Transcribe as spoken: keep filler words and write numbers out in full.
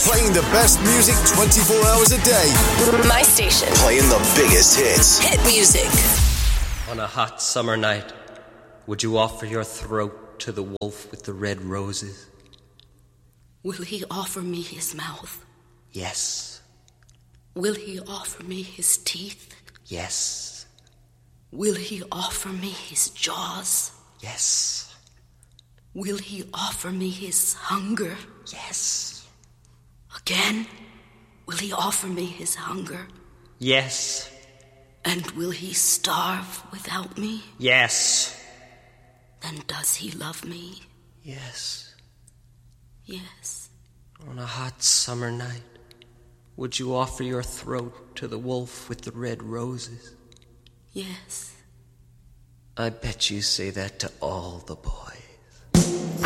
Playing the best music twenty-four hours a day. My station. Playing the biggest hits. Hit music. On a hot summer night, would you offer your throat to the wolf with the red roses? Will he offer me his mouth? Yes. Will he offer me his teeth? Yes. Will he offer me his jaws? Yes. Will he offer me his hunger? Yes. Again, will he offer me his hunger? Yes. And will he starve without me? Yes. Then does he love me? Yes. Yes. On a hot summer night, would you offer your throat to the wolf with the red roses? Yes. I bet you say that to all the boys.